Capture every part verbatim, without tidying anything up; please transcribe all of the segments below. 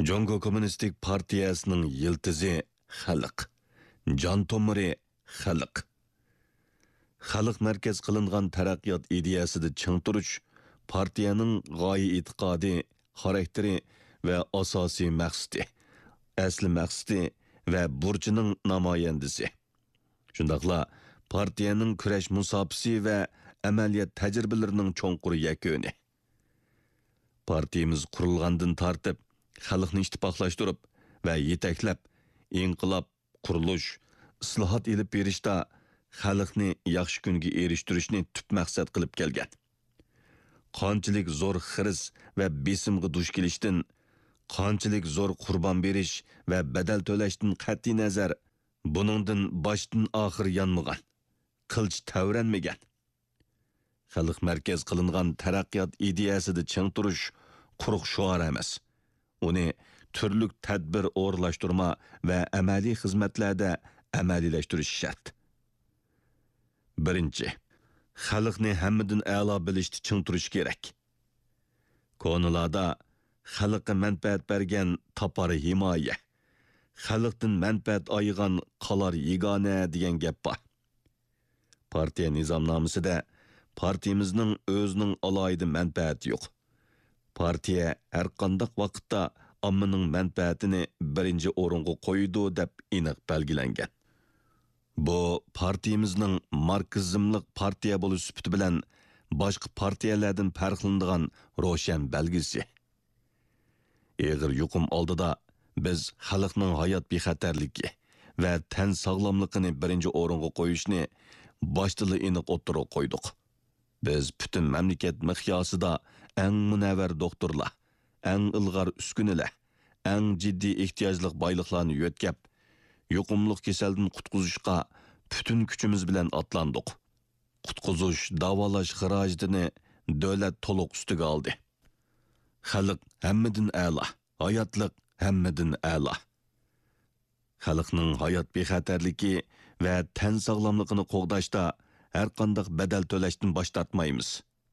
Jongo Kommunistik Partiyasining yiltizi xalq, jon tomiri xalq. Xalq markaz qilingan taraqqiyot ideyasida ching turish partiyaning g'oya e'tiqodi, xarakteri va asosiy maqsadi, asli maqsadi va burchining namoyandasi. Shundaqla partiyaning kurash musofisi va amaliyat tajribalarining cho'nqur yakuni. Partiyamiz qurilgandan tortib xalqni ittifoqlashtirib va yetaklab, inqilob, qurilish, islohot elib berishda xalqni yaxshi kunga erishtirishni tub maqsad qilib kelgan. Qanchalik zo'r xiris va besimga duch kelishdan, qanchalik zo'r qurbon berish va badal to'lashdan qat'iy nazar, buningdan boshdan oxir yanmagan, qilch tavranmagan. Xalq markaz qilingan taraqqiyot ideyasida ching turish quruq shuar emas. Uni turli tadbir o'rlashtirma va amaliy xizmatlarda amaliylashtirish shart. Birinchi, xalqni hammadan a'lo bilishni ching turish kerak. Konularda xalqqa manfaat bergan topari himoya, xalqdan manfaat olgan qolar yegona degan gap bor. Partiya nizomnomasida partiyamizning o'zining alohida manfaati yo'q. Partiya har qanday vaqtda ommaning manfaatini birinchi o'ringa qo'ydi deb aniq belgilangan. Bu partiyamizning markazimlik partiya bo'lish sifati bilan boshqa partiyalardan farqlanadigan ro'shan belgisi. Eg'ir yuqum oldida biz xalqning hayot bexatarligi va tan sog'lomligini birinchi o'ringa qo'yishni boshdan aniq o'ttirib qo'ydik. Biz butun mamlakat miqyosida eng munavvar doktorlar, eng ilg'or uskunalar, eng jiddiy ehtiyojli boyliqlarni yo'tkab, yuqumliq kasaldan qutqizishga butun kuchimiz bilan atlandik. Qutqizish, davolash xarajatini davlat to'liq ustiga oldi. Xalq hammadan a'lo, hayotlik hammadan a'lo. Xalqning hayot bexatarligi va tan sog'lomligini qo'g'dashda har qanday badal to'lashdan bosh tortmaymiz.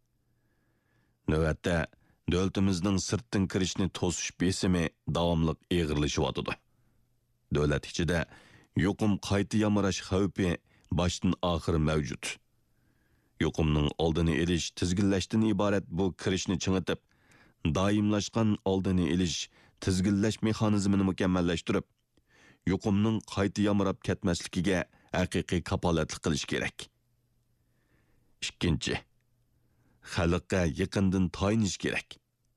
Navbatda davlatimizning sirtdan kirishni to'sish besimi davomli eg'irlashyotdi. Davlat ichida yuqum qayta yamarash xavfi boshdan oxir mavjud. Yuqumning oldini olish, tizginlashdan iborat bu kirishni chingitib, doimlashgan oldini olish, tizginlash mexanizmini mukammallashtirib, yuqumning qayta yamarab ketmasligiga haqiqiy kapolatlik qilish kerak. Ikkinchi, xalqqa yaqindan tayinish kerak.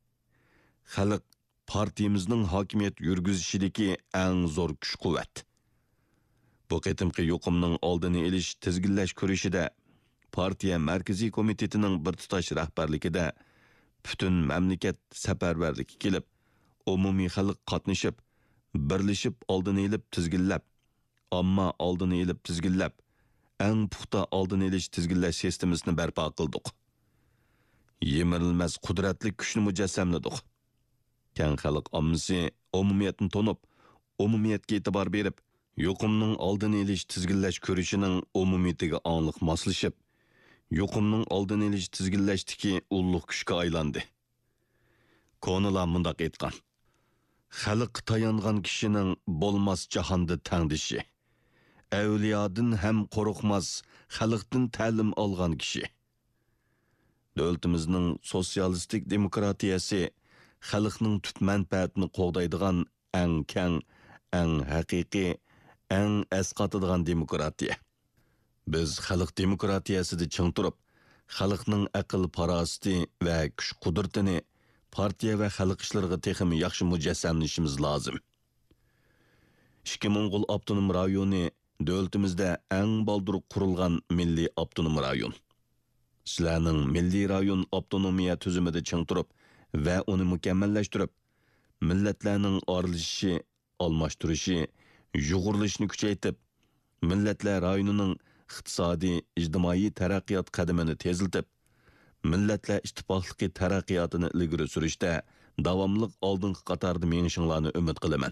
Xalq partiyamizning hokimiyat yurgizishidagi eng zo'r kuch-quvvat. Bu qitimqi yuqumning oldini olish, tizginlash kurashida partiya markaziy komitetining bir tutash rahbarligida butun mamlakat safarbarlikka kelib, umumiy xalq qatnashib, birlashib oldini olib tizginlab, ammo oldini olib tizginlab, eng puxta oldini olish tizginlash sistemasini barpo qildik. Yemirilmas qudratli kuchni mujassamladik. Keng xalq ommasi umumiyatni tonib, umumiyatga e'tibor berib, yuqumning oldini olish tizginlash ko'rishining umumiyatiga aniq moslashib, yuqumning oldini olish tizginlashdagi ulug' kuchga aylandi. Konular mundaq aytgan: xalq tayangan kishining bo'lmas jahonda tangdishi. Avliyodan ham qo'rqmas, xalqdan ta'lim olgan kishi. Davlatimizning sotsialistik demokratiyasi xalqning tut manfaatini qo'g'daydigan eng keng, eng haqiqiy, eng asqatadigan demokratiya. Biz xalq demokratiyasida ching turib, xalqning aql farosati va kuch qudratini partiya va xalq ishlariga texmi yaxshi mujassamlashimiz lozim. Ikki Mo'ng'ul avtonom rayoni davlatimizda eng baldur qurilgan milliy avtonom rayon. Sizlarning milliy rayon avtonomiya tuzumida ching turib va uni mukammallashtirib, millatlarning oralishishi, almashtirishi, yug'urilishini kuchaytirib, millatlar rayonining iqtisodiy, ijtimoiy taraqqiyot qadamini teziltib, millatlar ittifoqligi taraqqiyotini ilgari surishda davomli oldingi qatorda menishinglarni umid qilaman.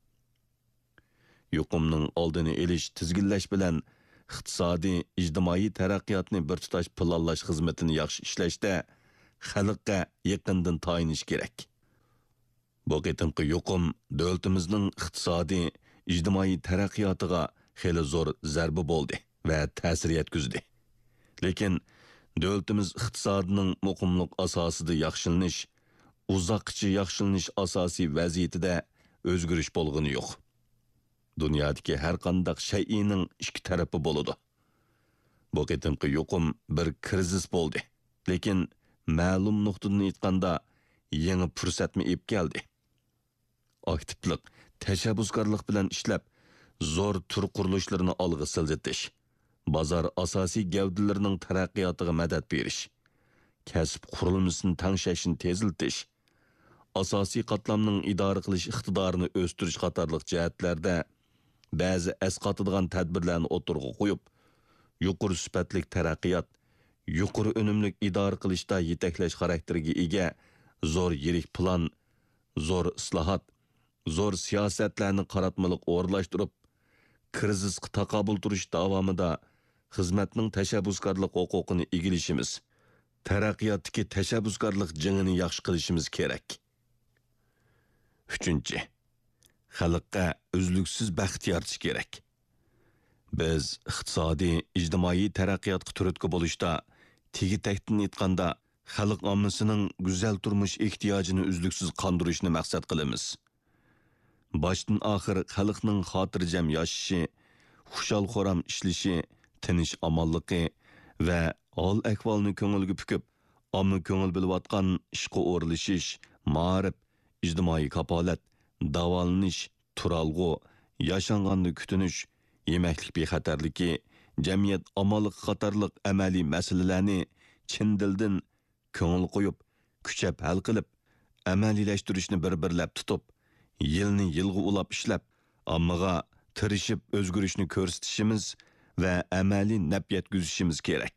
Yuqumning oldini olish, tizginlash bilan iqtisodiy, ijtimoiy taraqqiyotni bir tutash planlash xizmatini yaxshi ishlashda xalqqa yaqindan tayinish kerak. Bu qitimqi yuqum davlatimizning iqtisodiy, ijtimoiy taraqqiyotiga xeli zo'r zarba bo'ldi va ta'sir yetkazdi. Lekin davlatimiz iqtisodining muqimliq asosida yaxshilanish, uzoqcha yaxshilanish asosiy vaziyatida o'zgarish bo'lgani yo'q. Dunyodagi har qanday shay'ning ikki tarafi bo'ladi. Bu qitimqi yuqum bir krizis bo'ldi. Lekin ma'lum nuqtadan aytganda yangi fursatni ep keldi. Aktivlik, tashabbuskorlik bilan ishlab, zo'r tur qurilishlarni olg'a siljitish, bozor asosiy gavdalarining taraqqiyotiga madad berish, kasb qurilmasini tangshashni teziltish, asosiy qatlamning idora qilish iqtidorini o'stirish qatorliq jihatlarda ba'zi asqatadigan tadbirlarni o'tirg'a qo'yib, yuqori sifatli taraqqiyot, yuqori unumli idora qilishda yetaklash xarakteriga ega zo'r yirik plan, zo'r islohot, zo'r siyosatlarni qaratmaliq o'rlashtirib, krizisga taqobil turish davomida xizmatning tashabbuskorlik huquqini egilishimiz, taraqqiyotdagi tashabbuskorlik jingini yaxshi qilishimiz kerak. Uchinchi, xalqqa uzluksiz baxt yaratish kerak. Biz iqtisodiy, ijtimoiy taraqqiyotga turtki bo'lishda, tegi-takdan aytganda, xalq ommasining go'zal turmush ehtiyojini uzluksiz qondirishni maqsad qilamiz. Boshdan oxir xalqning xotirjam yashashi, xushal-xo'ram ishlashi, tinish amonligi va hol-ahvolni ko'ngilga pukib, omma ko'ngil bilayotgan ishqa o'rlishish, ma'rif, ijtimoiy kapolat, davolanish, turalg'u, yashanganni kutinish, yemaklik bexatarligi, jamiyat amonligi qatorliq amaliy masalalarni chin dildan ko'ngil qo'yib, kuchab hal qilib, amaliylashtirishni bir-birlab tutib, yilni yilga ulab ishlab, ommaga tirishib o'zgarishni ko'rsatishimiz va amaliy naf yetkazishimiz kerak.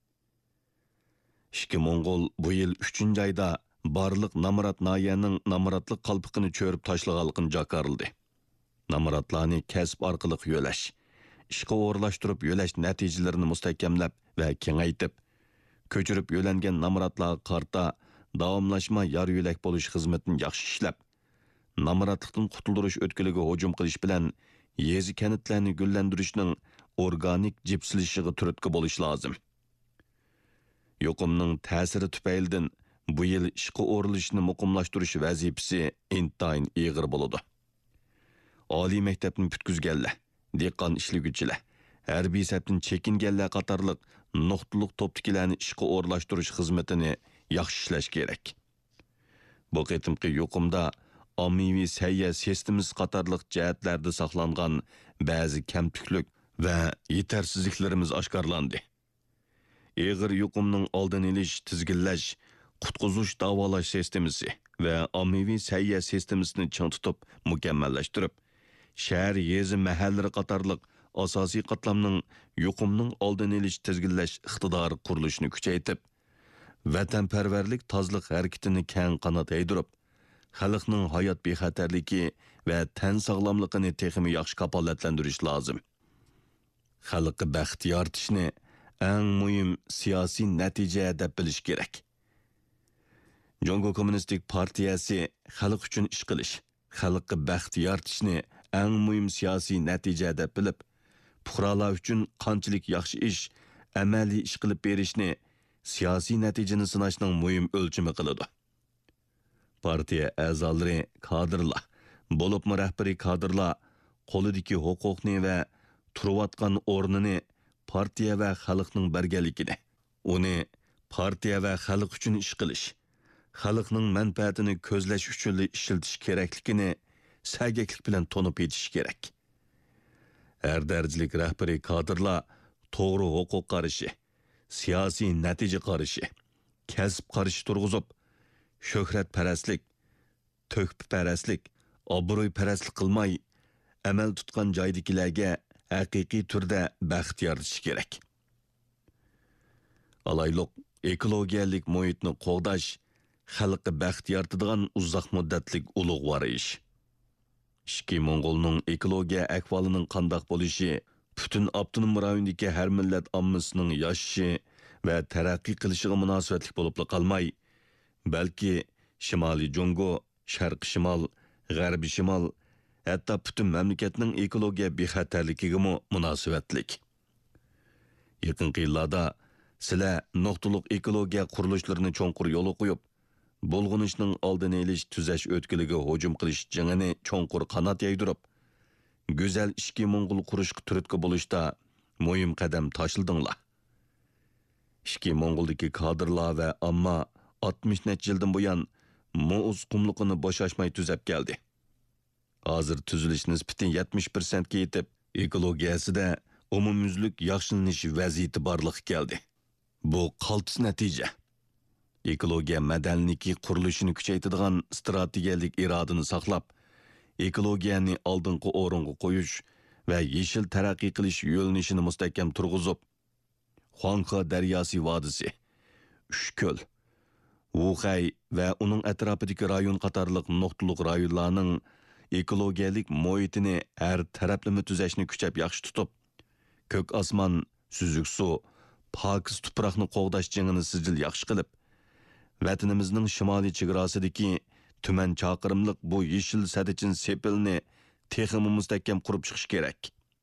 Ikki Mo'ng'ul bu yil uchinchi oyda barliq Namarat nahiyaning namaratlik qalpiqini cho'rib tashlaganligini jakarıldı. Namaratlarni kasb orqali yo'lash, ishga o'rlashtirib yo'lash natijalarini mustahkamlab va kengaytib, ko'chirib yo'langan namaratlarga qarta davomlashma yar yo'lak bo'lish xizmatini yaxshi ishlab, namaratlikdan qutuldirish o'tkiliga hujum qilish bilan yezi kanitlarni gullantirishning organik jipsilishiga turtki bo'lish lozim. Yuqumning ta'siri tufaylidan bu yil ishga o'rilishni muqimlashtirish vazifasi intayin ig'ir bo'ladi. Oliy maktabni putkizganlar, dehqon ishliguvchilar, harbiy sabtdan chekinganlar qatorliq nuqtaliq toptikilarni ishga o'rlashtirish xizmatini yaxshi ishlash kerak. Bu qitimqi yuqumda ommaviy sayya sistemasi qatorliq jihatlarda saqlangan ba'zi kamtuklik va yetarsizliklarimiz oshkorlandi. Ig'ir yuqumning oldini olish, tizginlash, qutqizish davolash sistemasi va ommaviy sayya sistemasini ching tutib, mukammallashtirib, shahar, yezi, mahallalar qatorliq asosiy qatlamning yuqumning oldini olish, tizginlash iqtidori qurilishini kuchaytirib, vatanparvarlik tozliq harakatini keng qanot yaydirib, xalqning hayot bexatarligi va tan sog'lomligini texmi yaxshi kafolatlantirish lozim. Xalqqa baxt yaratishni eng muhim siyosiy natija deb bilish kerak. Jongo Kommunistik Partiyasi xalq uchun ish qilish, xalqqa baxt yaratishni eng muhim siyosiy natija deb bilib, fuqarolar uchun qanchalik yaxshi ish, amaliy ish qilib berishni siyosiy natijani sinashning muhim o'lchami qiladi. Partiya a'zolari, kadrlar, bo'libmi rahbariy kadrlar qo'lidagi huquqni va turayotgan o'rnini partiya va xalqning berganligini, uni partiya va xalq uchun ish qilish, xalqning manfaatini ko'zlash uchun ishlatish kerakligini sagaklik bilan tonib yetish kerak. Har darajalik rahbariy kadrlar to'g'ri huquq qarashi, siyosiy natija qarashi, kasb qarashi turg'izib, shuhratparastlik, to'kpiparastlik, obro'yparastlik qilmay, amal tutgan joydagilarga haqiqiy turda baxt yaratish kerak. Alayliq ekologiyalik muhitni qo'g'dash xalqqa baxt yaratadigan uzoq muddatlik ulug'vor ish. Ikki Mo'ng'ulning ekologiya ahvolining qandoq bo'lishi butun avtonom rayondagi har millat ommasining yashashi va taraqqiy qilishiga munosabatli bo'lib qolmay, balki Shimoliy Jongo, Sharq shimol, g'arbi shimol, hatto butun mamlakatning ekologiya bexatarligiga munosabatlik. Yaqinqi yillarda sizlar nuqtaliq ekologiya qurilishlarini cho'nqur yo'l qo'yib, bulg'unishning oldini olish tuzash o'tkiliga hujum qilish jingini cho'nqur qanot yaydirib, go'zal ishki mo'ng'ul qurishga turtki bo'lishda muhim qadam tashildinglar. Ishki mo'ng'uldagi kadrlar va ammo oltmish necha yildan buyon Mo'uz qumliqini bo'shashmay tuzab keldi. Hozir tuzilish nisbati yetmish foiz ga yetib, ekologiyasida umumyuzlik yaxshilanish vaziyati borliq keldi. Bu qaltis natija. Ekologiya madaniyati qurilishini kuchaytiradigan strategiyalik irodani saqlab, ekologiyani oldingi o'ringa qo'yish va yeshil taraqqiy qilish yo'nalishini mustahkam turg'izib, Xuanxe daryosi vodisi, Uchko'l, Wuxay va uning atrofidagi rayon qatorliq nuqtaliq rayonlarning ekologiyalik muhitini har taraflama tuzashni kuchab yaxshi tutib, ko'k osmon, suzuk suv, pokiz tuproqni qo'g'dash jingini sijil yaxshi qilib, vatanimizning shimoliy chegarasidagi tuman chaqirimliq bu yeshil sadichin sepilni texmi mustahkam qurib chiqish kerak.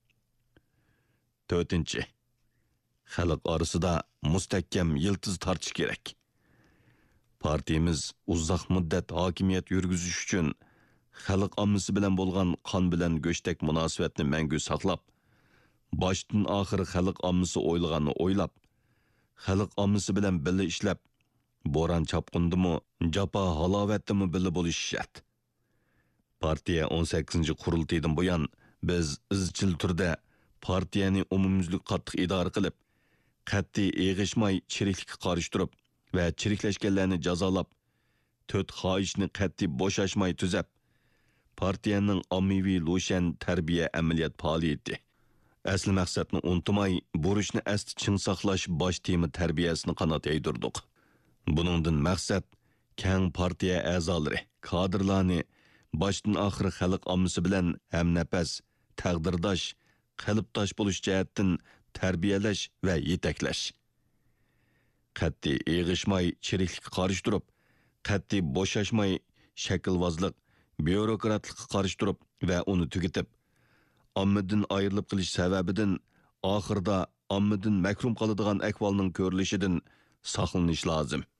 to'rtinchi. Xalq orasida mustahkam yiltiz tortish kerak. Partiyamiz uzoq muddat hokimiyat yurgizish uchun xalq ommasi bilan bo'lgan qon bilan go'shtak munosabatni mangu saqlab, boshdan oxir xalq ommasi o'ylaganini o'ylab, xalq ommasi bilan birga ishlab, bo'ron chopqindimi, jafo halovatdimi birga bo'lish shart. Partiya o'n sakkizinchi qurultaydan buyon biz izchil turda partiyani umumyuzlik qattiq idora qilib, qat'iy eg'ishmay chiriklikka qarshi turib va chiriklashganlarni jazolab, to'rt xohishni qat'iy bo'shashmay tuzab, partiyaning ommaviy lo'shan tarbiya amaliyot faoliyati. Asli maqsadni unutmay, burishni asti chin saqlash bosh tema tarbiyasini qanot yaydirdik. Buningdan maqsad keng partiya a'zolari, kadrlarni boshdan oxir xalq ommasi bilan hamnafas, taqdirdosh, qalbdosh bo'lish jihatdan tarbiyalash va yetaklash. Qat'iy eg'ishmay chiriklikka qarshi turib, qat'iy bo'shashmay shaklvozlik, byurokratlikqa qarshi turib va uni tugatib, ommadan ayrilib qilish sababidan oxirda ommadan mahrum qoladigan ahvolning ko'rilishidan saqlanish lozim.